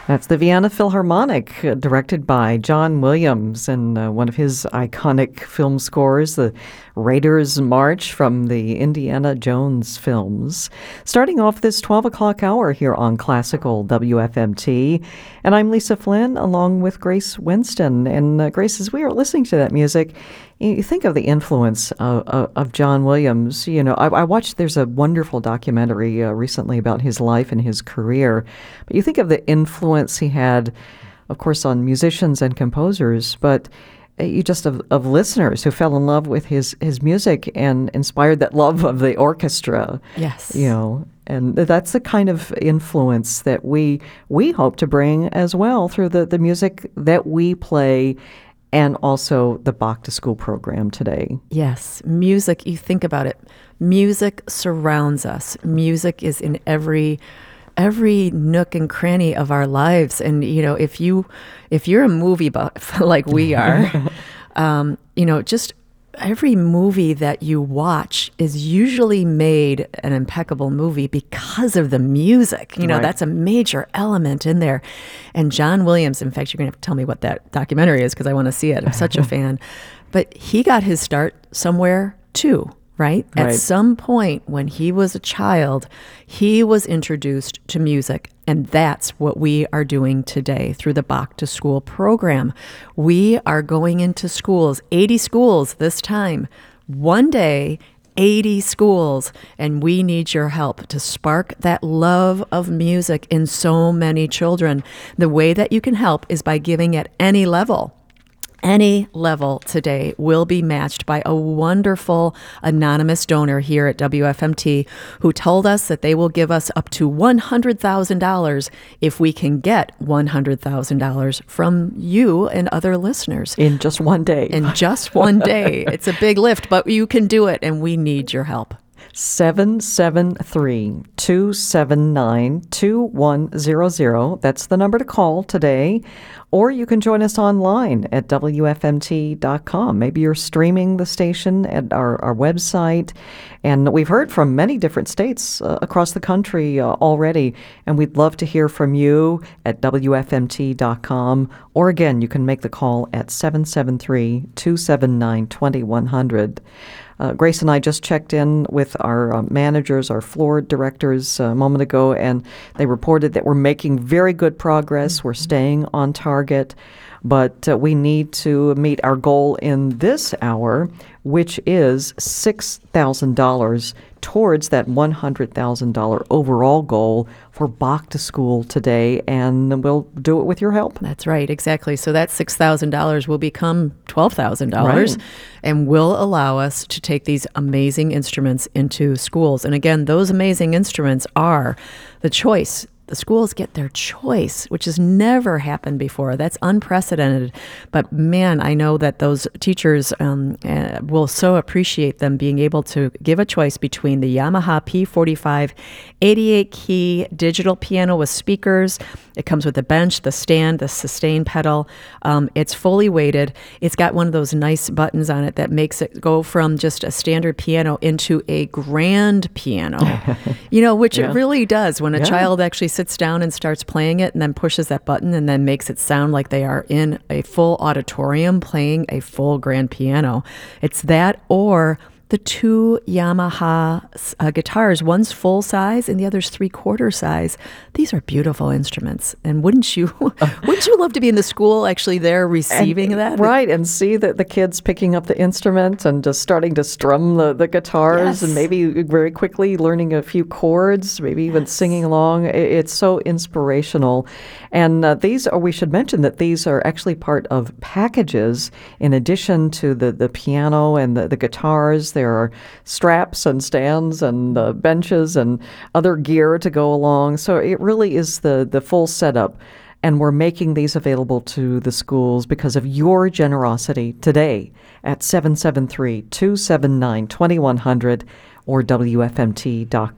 That's the Vienna Philharmonic, directed by John Williams, and one of his iconic film scores, the Raiders March from the Indiana Jones films. Starting off this 12 o'clock hour here on Classical WFMT. And I'm Lisa Flynn, along with Grace Winston. And Grace, as we are listening to that music, you think of the influence of John Williams. You know, I watched, there's a wonderful documentary recently about his life and his career. But you think of the influence he had, of course, on musicians and composers, but you just of listeners who fell in love with his music and inspired that love of the orchestra. Yes. You know, and that's the kind of influence that we hope to bring as well through the music that we play and also the Bach to School program today. Yes. Music, you think about it. Music surrounds us. Music is in every nook and cranny of our lives. And, you know, if you're a movie buff like we are, you know, just every movie that you watch is usually made an impeccable movie because of the music. You know, Right. That's a major element in there. And John Williams, in fact, you're going to have to tell me what that documentary is because I want to see it. I'm such a fan. But he got his start somewhere too. Right? At Right. some point when he was a child, he was introduced to music. And that's what we are doing today through the Bach to School program. We are going into schools, 80 schools this time. One day, 80 schools. And we need your help to spark that love of music in so many children. The way that you can help is by giving at any level. Any level today will be matched by a wonderful anonymous donor here at WFMT who told us that they will give us up to $100,000 if we can get $100,000 from you and other listeners. In just one day. In just one day. It's a big lift, but you can do it, and we need your help. 773-279-2100. That's the number to call today. Or you can join us online at WFMT.com. Maybe you're streaming the station at our website. And we've heard from many different states across the country already. And we'd love to hear from you at WFMT.com. Or again, you can make the call at 773-279-2100. Grace and I just checked in with our managers, our floor directors a moment ago, and they reported that we're making very good progress. Mm-hmm. We're staying on target, but we need to meet our goal in this hour, which is $6,000 towards that $100,000 overall goal for Bach to School today, and we'll do it with your help. That's right, exactly. So that $6,000 will become $12,000 Right. and will allow us to take these amazing instruments into schools. And again, those amazing instruments are the choice. The schools get their choice, which has never happened before. That's unprecedented. But man, I know that those teachers will so appreciate them being able to give a choice between the Yamaha P45 88-key digital piano with speakers. It comes with the bench, the stand, the sustain pedal. It's fully weighted. It's got one of those nice buttons on it that makes it go from just a standard piano into a grand piano, you know, which Yeah. it really does when a Yeah. child actually sits down and starts playing it and then pushes that button and then makes it sound like they are in a full auditorium playing a full grand piano. It's that or the two Yamaha guitars. One's full size and the other's 3/4 size. These are beautiful instruments. And wouldn't you love to be in the school actually there receiving that? Right, and see the kids picking up the instrument and just starting to strum the guitars. Yes. And maybe very quickly learning a few chords, maybe even singing along. It's so inspirational. And we should mention that these are actually part of packages in addition to the piano and the guitars. There are straps and stands and benches and other gear to go along. So it really is the full setup. And we're making these available to the schools because of your generosity today at 773-279-2100 or WFMT.com.